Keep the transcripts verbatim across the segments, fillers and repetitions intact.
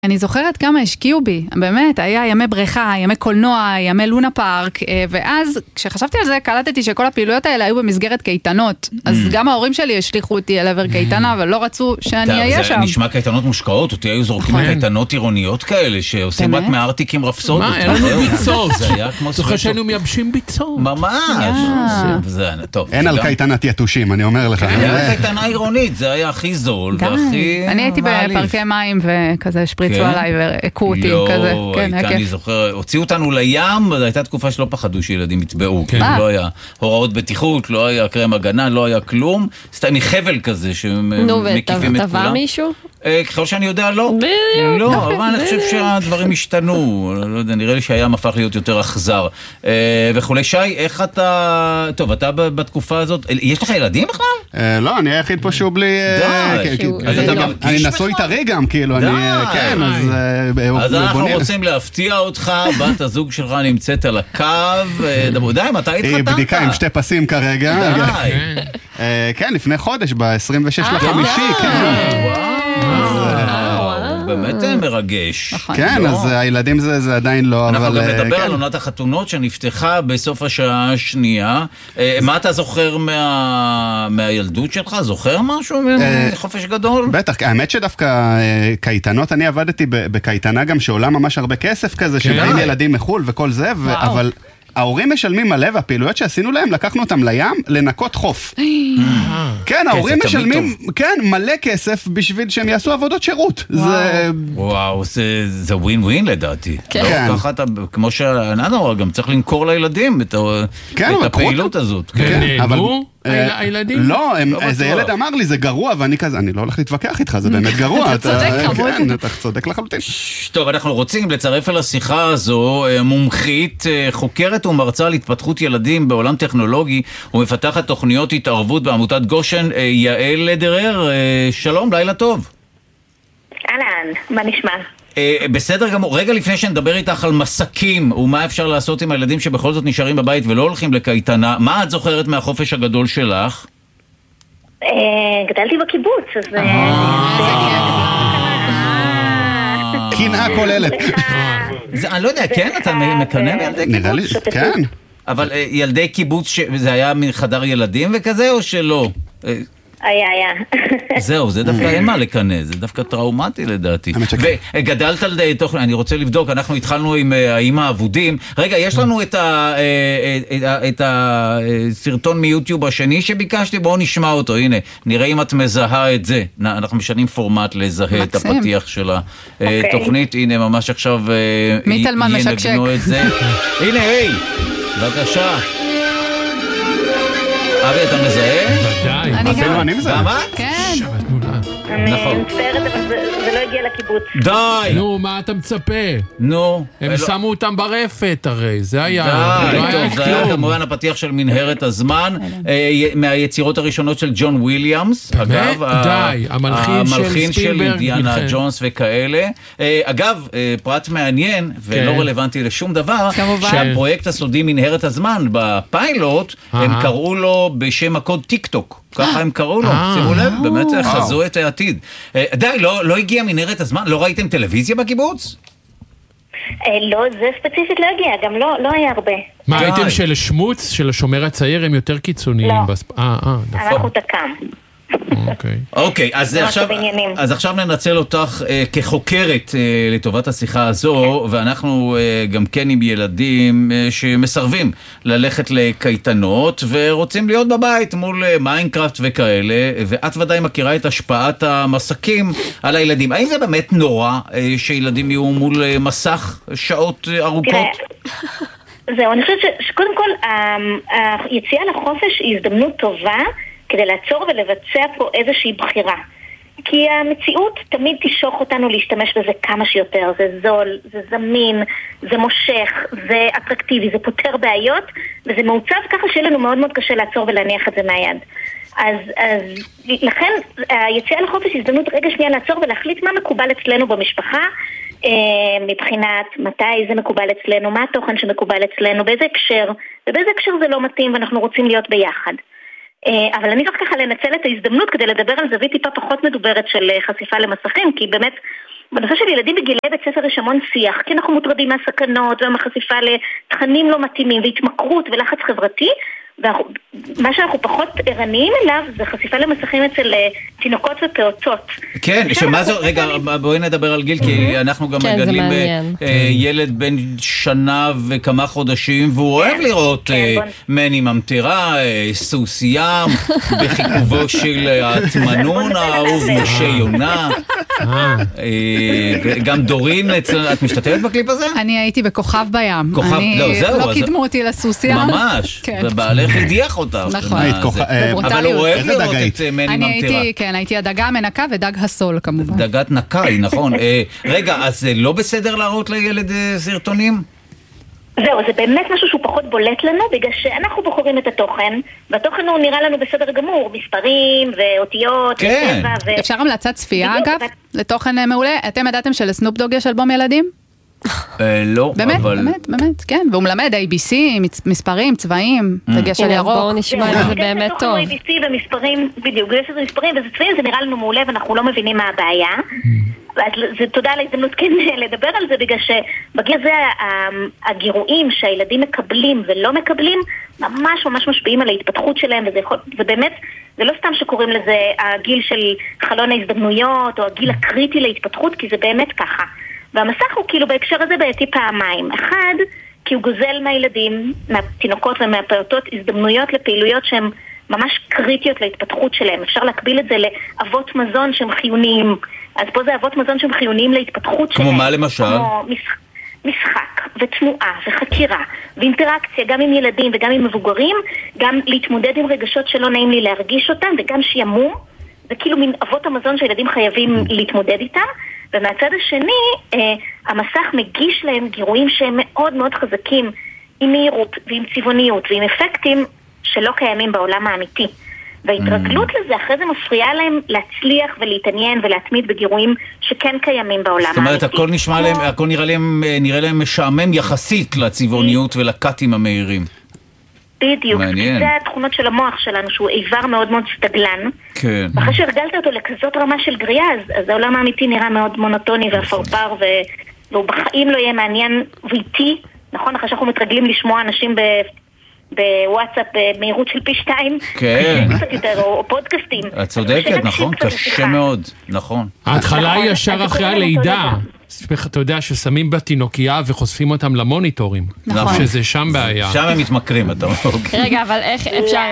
אני זוכרת כמה השקיעו בי, באמת, היה ימי בריכה, ימי קולנוע, ימי לונה פארק, ואז כשחשבתי על זה, קלטתי שכל הפעילויות האלה היו במסגרת קייטנות, אז גם ההורים שלי השליחו אותי אל עבר קייטנה, אבל לא רצו שאני אהיה שם. זה נשמע קייטנות מושקעות, אותי היו זורקים קייטנות עירוניות כאלה, שעושים רק מארטיקים רפסודות. מה, אין לנו ביצות. זוכר שהיינו מייבשים ביצות. ממש. אין על קייטנת יתושים, אני אומר לך. היה קייטנה עירונית, זה היה הכי זול והכי... אני הייתי בפארקי מים וכזה שפריצו עליי והקו אותי כזה. לא, אני זוכר, הוציאו אותנו לים, הייתה תקופה שלא פחדו שילדים יטבעו, לא היה הוראות בטיחות, לא היה קרם הגנה, לא היה כלום, סתם מחבל כזה שמקיפים את כולם. מישהו? ככל שאני יודע, לא. לא, אבל אני חושב שהדברים השתנו. לא יודע, נראה לי שהים הפך להיות יותר אכזר. וכולי, שי, איך אתה... טוב, אתה בתקופה הזאת... יש לך ילדים בכלל? לא, אני היחיד פה שהוא בלי... די. אני נשוי טרי גם, כאילו, אני... כן, אז... אז אנחנו רוצים להפתיע אותך, בת הזוג שלך נמצאת על הקו. די, מתי התחתנת? בדיקה עם שתי פסים כרגע. די. כן, לפני חודש, ב-עשרים ושש לחמישי, כן. באמת מרגש. כן, אז הילדים זה עדיין לא, אבל... אנחנו גם נדבר על עונת החתונות שנפתחה בסוף השעה השנייה. מה אתה זוכר מהילדות שלך? זוכר משהו מחופש גדול? בטח, האמת שדווקא קייטנות, אני עבדתי בקייטנה גם שעולה ממש הרבה כסף כזה, שבאים ילדים מחול וכל זה, אבל... ההורים משלמים מלא, והפעילויות שעשינו להם, לקחנו אותם לים לנקות חוף. כן, ההורים משלמים, כן, מלא כסף בשביל שהם יעשו עבודות שירות. וואו, זה ווין ווין לדעתי. כן. כמו שאנחנו גם צריך לנקור לילדים את הפעילות הזאת. נהנו הילדים? לא, איזה ילד אמר לי, זה גרוע, ואני כזה, אני לא הולך להתווכח איתך, זה באמת גרוע. אתה צודק, כמובן. כן, אתה צודק לחלוטין. טוב, אנחנו רוצים לצרף על השיחה הזו מומחית, חוקרת ומרצה על התפתחות ילדים בעולם טכנולוגי, ומפתחת תוכניות התערבות בעמותת גושן, יעל דרר. שלום, לילה טוב. אהלן, מה נשמע? בסדר גמור, רגע לפני שנדבר איתך על מסקים ומה אפשר לעשות עם הילדים שבכל זאת נשארים בבית ולא הולכים לקייטנה, מה את זוכרת מהחופש הגדול שלך? גדלתי בקיבוץ, אז... קנאה כוללת. אני לא יודע, כן? אתה מקנא מילדי קיבוץ? נראה לי, כן. אבל ילדי קיבוץ, זה היה מחדר ילדים וכזה או שלא? היה, היה. זהו, זה דווקא אין מה לקנה, זה דווקא טראומטי לדעתי. וגדלת על די תוכן, אני רוצה לבדוק, אנחנו התחלנו עם האמא האבודים. רגע, יש לנו את הסרטון מיוטיוב השני שביקשתי, בואו נשמע אותו, הנה, נראה אם את מזהה את זה. אנחנו משנים פורמט לזהה את הפתיח של התוכנית, הנה ממש עכשיו ינגנו את זה. הנה, היי, בבקשה. אבי, אתה מזהה? ודאי. אני גם. אני מזהה. גם את? כן. אני מצטערת, אבל זה לא הגיע לקיבוץ. די! נו, מה אתה מצפה? נו. הם שמו אותם ברפת הרי, זה היה... די, טוב, זה היה כמובן הפתיח של מנהרת הזמן, מהיצירות הראשונות של ג'ון וויליאמס, אגב. די, המלחין של אינדיאנה ג'ונס וכאלה. אגב, פרט מעניין ולא רלוונטי לשום דבר, שהפרויקט הסודי מנהרת הזמן בפיילוט, הם קראו לו בשם הקוד טיק טוק. ככה הם קראו לו, שימו לב, באמת חזו את העתיד. די, לא הגיע מנהרת הזמן? לא ראיתם טלוויזיה בקיבוץ? לא, זה ספציפית לא הגיע, גם לא היה הרבה. מה, ראיתם של שמוץ, של השומר הצעיר, הם יותר קיצוניים? לא, אנחנו תקם. אוקיי. אוקיי, אז עכשיו, אז עכשיו ננצל אותך אה, כחוקרת אה, לטובת השיחה הזו, ואנחנו אה, גם כן עם ילדים אה, שמסרבים ללכת לקייטנות ורוצים להיות בבית מול אה, מיינקראפט וכאלה, ואת ודאי מכירה את השפעת המסקים על הילדים. האם זה באמת נורא אה, שילדים יהיו מול אה, מסך שעות אה, ארוכות? זהו, אני חושבת שקודם כל היציאה לחופש היא הזדמנות טובה כדי לעצור ולבצע פה איזושהי בחירה. כי המציאות תמיד תשוך אותנו להשתמש בזה כמה שיותר. זה זול, זה זמין, זה מושך, זה אטרקטיבי, זה פותר בעיות, וזה מעוצב ככה שיהיה לנו מאוד מאוד קשה לעצור ולהניח את זה מהיד. אז, אז לכן היציאה לחופש היא הזדמנות רגע שנייה לעצור ולהחליט מה מקובל אצלנו במשפחה, מבחינת מתי זה מקובל אצלנו, מה התוכן שמקובל אצלנו, באיזה הקשר, ובאיזה הקשר זה לא מתאים ואנחנו רוצים להיות ביחד. אבל אני צריך ככה לנצל את ההזדמנות כדי לדבר על זווית טיפה פחות מדוברת של חשיפה למסכים, כי באמת בנושא של ילדים בגילי בית ספר יש המון שיח, כי אנחנו מוטרדים מהסכנות ומחשיפה לתכנים לא מתאימים והתמכרות ולחץ חברתי, ומה שאנחנו פחות ערניים אליו זה חשיפה למסכים אצל תינוקות ופעוטות. כן, שמה זה, רגע, בואי נדבר על גיל, כי אנחנו גם מגדלים ילד בן שנה וכמה חודשים, והוא אוהב לראות מני ממטירה, סוס ים, בחיכובו של התמנון האהוב משה יונה, גם דורין, את משתתפת בקליפ הזה? אני הייתי בכוכב בים. כוכב, לא, זהו. לא קידמו אותי לסוס ים. ממש, ובעלך הדיח אותה. נכון. אבל הוא אוהב לראות את מני ממטירה. כן, הייתי הדגה המנקה ודג הסול כמובן. דגת נקאי, נכון. רגע, אז זה לא בסדר להראות לילד סרטונים? זהו, זה באמת משהו שהוא פחות בולט לנו, בגלל שאנחנו בוחרים את התוכן, והתוכן הוא נראה לנו בסדר גמור, מספרים ואותיות, כן. ו... אפשר המלצת צפייה אגב, לתוכן מעולה. אתם ידעתם שלסנופ דוג יש אלבום ילדים? לא, באמת, אבל... באמת, באמת, כן. והוא מלמד איי בי סי, מספרים, צבעים, דגש על ירוק. בואו נשמע את זה באמת טוב. איי בי סי ומספרים, בדיוק, יש איזה מספרים וזה צבעים, זה נראה לנו מעולה ואנחנו לא מבינים מה הבעיה. אז זה תודה על ההזדמנות כן לדבר על זה, בגלל שבגיל זה הגירויים שהילדים מקבלים ולא מקבלים, ממש ממש משפיעים על ההתפתחות שלהם, וזה יכול, זה באמת, זה לא סתם שקוראים לזה הגיל של חלון ההזדמנויות, או הגיל הקריטי להתפתחות, כי זה באמת ככה. והמסך הוא כאילו בהקשר הזה בעייתי פעמיים. אחד, כי הוא גוזל מהילדים, מהתינוקות ומהפעוטות, הזדמנויות לפעילויות שהן ממש קריטיות להתפתחות שלהם. אפשר להקביל את זה לאבות מזון שהם חיוניים. אז פה זה אבות מזון שהם חיוניים להתפתחות שלהם. כמו מה למשל? כמו משחק, משחק ותנועה וחקירה ואינטראקציה גם עם ילדים וגם עם מבוגרים, גם להתמודד עם רגשות שלא נעים לי להרגיש אותם, וגם שימום. זה כאילו מין אבות המזון שהילדים חייבים להתמודד איתם. ומהצד השני, אה, המסך מגיש להם גירויים שהם מאוד מאוד חזקים, עם מהירות ועם צבעוניות ועם אפקטים שלא קיימים בעולם האמיתי. וההתרגלות mm. לזה אחרי זה מפריעה להם להצליח ולהתעניין ולהתמיד בגירויים שכן קיימים בעולם האמיתי. זאת אומרת, הכל נשמע להם, הכל נראה להם, נראה להם משעמם יחסית לצבעוניות ולקטים המהירים. בדיוק, זה התכונות של המוח שלנו, שהוא איבר מאוד מאוד סטגלן. כן. ואחרי שהרגלת אותו לכזאת רמה של גריעה, אז, אז העולם האמיתי נראה מאוד מונוטוני ואפרפר, ו... והוא בחיים לא יהיה מעניין ואיטי, נכון? אחרי שאנחנו מתרגלים לשמוע אנשים ב... בוואטסאפ במהירות של פי שתיים, כן. קצת יותר, או, או פודקאסטים. את צודקת, נכון, קשה מאוד, נכון. ההתחלה היא ישר אחרי הלידה. אתה יודע ששמים בתינוקייה וחושפים אותם למוניטורים. נכון. שזה שם בעיה. שם הם מתמכרים, אתה אומר. רגע, אבל איך אפשר...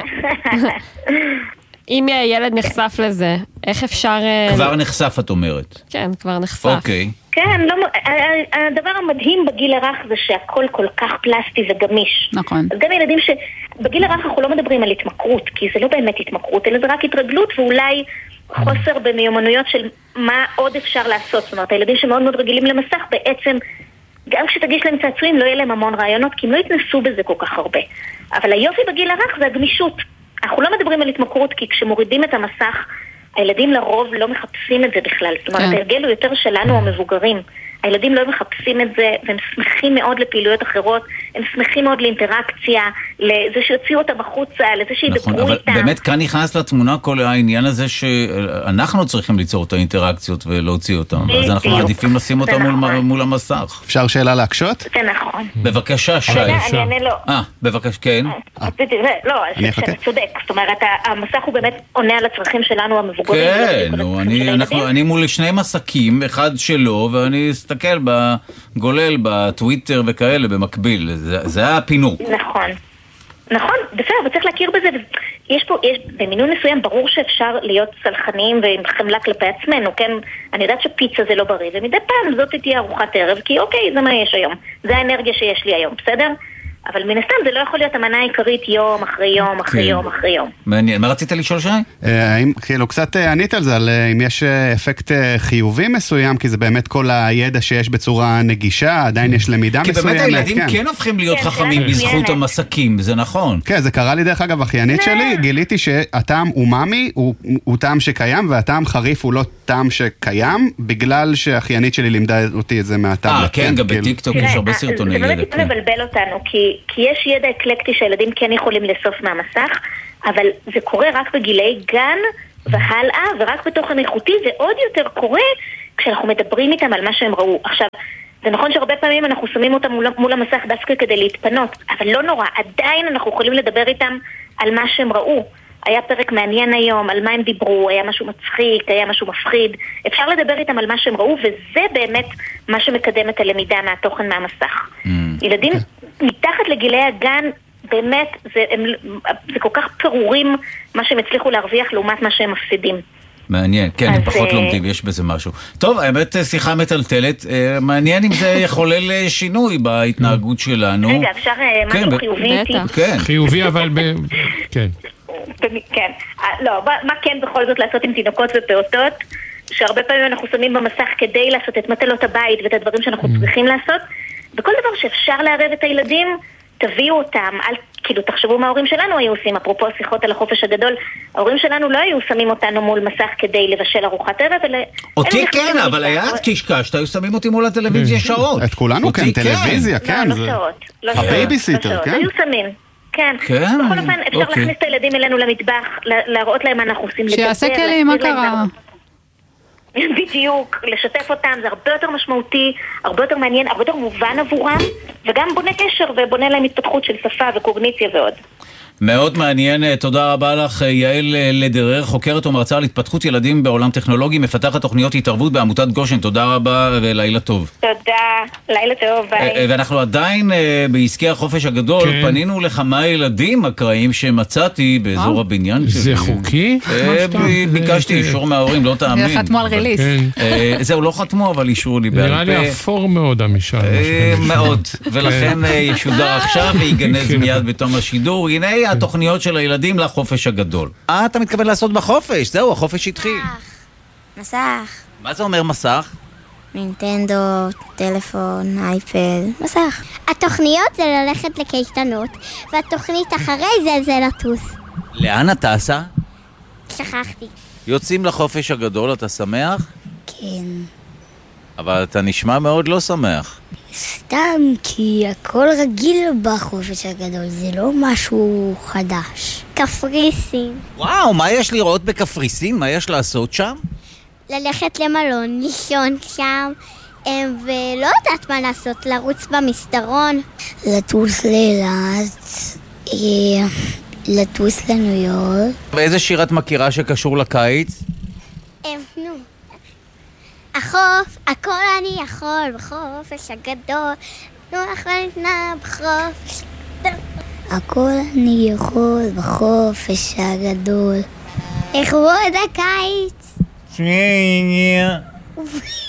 אם ילד נחשף לזה, איך אפשר... כבר נחשף, את אומרת. כן, כבר נחשף. אוקיי. כן, לא, הדבר המדהים בגיל הרך זה שהכל כל כך פלסטי וגמיש. נכון. אז גם ילדים שבגיל הרך אנחנו לא מדברים על התמכרות, כי זה לא באמת התמכרות, אלא זה רק התרגלות ואולי חוסר במיומנויות של מה עוד אפשר לעשות. זאת אומרת, הילדים שמאוד מאוד רגילים למסך בעצם, גם כשתגיש להם צעצועים לא יהיה להם המון רעיונות, כי הם לא יתנסו בזה כל כך הרבה. אבל היופי בגיל הרך זה הגמישות. אנחנו לא מדברים על התמכרות, כי כשמורידים את המסך, הילדים לרוב לא מחפשים את זה בכלל. זאת אומרת, ההרגל הוא יותר שלנו המבוגרים. הילדים לא מחפשים את זה, והם שמחים מאוד לפעילויות אחרות, הם שמחים מאוד לאינטראקציה, לזה שיוציאו אותם החוצה, לזה שידברו איתם. נכון, אבל באמת כאן נכנס לתמונה כל העניין הזה שאנחנו צריכים ליצור את האינטראקציות ולהוציא אותם, אז אנחנו מעדיפים לשים אותם מול המסך. אפשר שאלה להקשות? זה נכון. בבקשה, שי. אני אענה לו. אה, בבקשה, כן. לא, שאני צודק. זאת אומרת, המסך הוא באמת עונה על הצרכים שלנו המבוגרים. כן, אני מול שני מסכים, אחד שלו, ואני אסתכל בגולל, בטוויטר וכאלה, במקביל. זה הפינוק. נכון. נכון, בסדר, וצריך להכיר בזה. יש פה, יש, במינון מסוים ברור שאפשר להיות סלחניים ועם חמלה כלפי עצמנו, כן? אני יודעת שפיצה זה לא בריא, ומדי פעם זאת תהיה ארוחת ערב, כי אוקיי, זה מה יש היום. זה האנרגיה שיש לי היום, בסדר? אבל מן הסתם זה לא יכול להיות המנה העיקרית יום אחרי יום אחרי יום אחרי יום. מעניין, מה רצית לשאול שי? האם, כאילו, קצת ענית על זה, על אם יש אפקט חיובי מסוים, כי זה באמת כל הידע שיש בצורה נגישה, עדיין יש למידה מסוימת. כי באמת הילדים כן הופכים להיות חכמים בזכות המסכים, זה נכון. כן, זה קרה לי דרך אגב, אחיינית שלי, גיליתי שהטעם אומאמי הוא טעם שקיים, והטעם חריף הוא לא טעם שקיים, בגלל שאחיינית שלי לימדה אותי את זה מהטעם. אה, כן, גם בטיקטוק יש הרבה סרטוני ידע. זה באמת מבלבל אותנו, כי כי יש ידע אקלקטי שהילדים כן יכולים לאסוף מהמסך, אבל זה קורה רק בגילי גן והלאה, ורק בתוכן איכותי, ועוד יותר קורה כשאנחנו מדברים איתם על מה שהם ראו. עכשיו, זה נכון שהרבה פעמים אנחנו שמים אותם מול, מול המסך דווקא כדי להתפנות, אבל לא נורא, עדיין אנחנו יכולים לדבר איתם על מה שהם ראו. היה פרק מעניין היום, על מה הם דיברו, היה משהו מצחיק, היה משהו מפחיד. אפשר לדבר איתם על מה שהם ראו, וזה באמת מה שמקדם את הלמידה מהתוכן מהמסך. Mm. ילדים okay. מתחת לגילי הגן, באמת, זה, הם, זה כל כך פירורים מה שהם הצליחו להרוויח לעומת מה שהם מפסידים. מעניין, כן, הם פחות לומדים, יש בזה משהו. טוב, האמת שיחה מטלטלת, מעניין אם זה יחולל שינוי בהתנהגות שלנו. רגע, אפשר משהו חיובי איתי? כן. חיובי, אבל כן. כן. לא, מה כן בכל זאת לעשות עם תינוקות ופעוטות? שהרבה פעמים אנחנו שמים במסך כדי לעשות את מטלות הבית ואת הדברים שאנחנו צריכים לעשות, וכל דבר שאפשר לערב את הילדים, תביאו אותם, אל, כאילו תחשבו מה ההורים שלנו היו עושים, אפרופו שיחות על החופש הגדול, ההורים שלנו לא היו שמים אותנו מול מסך כדי לבשל ארוחת ערב, אלא... אותי כן, אבל היה קשקש, היו שמים אותי מול הטלוויזיה שעות. את כולנו כן, טלוויזיה, כן. לא, לא שעות. הבייביסיטר, כן? היו שמים. כן. בכל אופן, אפשר להכניס את הילדים אלינו למטבח, להראות להם מה אנחנו עושים. שיעשה כלים, מה קרה? בדיוק, לשתף אותם, זה הרבה יותר משמעותי, הרבה יותר מעניין, הרבה יותר מובן עבורם, וגם בונה קשר ובונה להם התפתחות של שפה וקוגניציה ועוד. מאוד מעניין, תודה רבה לך יעל לדרר, חוקרת ומרצה על התפתחות ילדים בעולם טכנולוגי, מפתחת תוכניות התערבות בעמותת גושן, תודה רבה ולילה טוב. תודה, לילה טוב, ביי. ואנחנו עדיין בעסקי החופש הגדול, כן. פנינו לכמה ילדים אקראיים שמצאתי באזור אה? הבניין. זה חוקי? ביקשתי אישור מההורים, לא תאמין. חתמו על ריליס. זהו, לא חתמו, אבל אישרו לי בעל פה. נראה לי אפור מאוד המשל. מאוד, ולכן ישודר עכשיו ויגנז מיד בתום השידור. הנה התוכניות של הילדים לחופש הגדול. מה אתה מתכוון לעשות בחופש? זהו, החופש התחיל. מסך. מה זה אומר מסך? נינטנדו, טלפון, אייפד, מסך. התוכניות זה ללכת לקייטנות, והתוכנית אחרי זה זה לטוס. לאן אתה טסה? שכחתי. יוצאים לחופש הגדול, אתה שמח? כן. אבל אתה נשמע מאוד לא שמח. סתם, כי הכל רגיל בחופש הגדול, זה לא משהו חדש. קפריסין. וואו, מה יש לראות בקפריסין? מה יש לעשות שם? ללכת למלון, לישון שם, ולא יודעת מה לעשות, לרוץ במסדרון. לטוס לאילת, לטוס לניו יורק. ואיזה שיר את מכירה שקשור לקיץ? נו. החוף, הכל אני יכול בחופש הגדול, נו אחרונה בחופש הגדול. הכל אני יכול בחופש הגדול, לכבוד הקיץ. שנייה.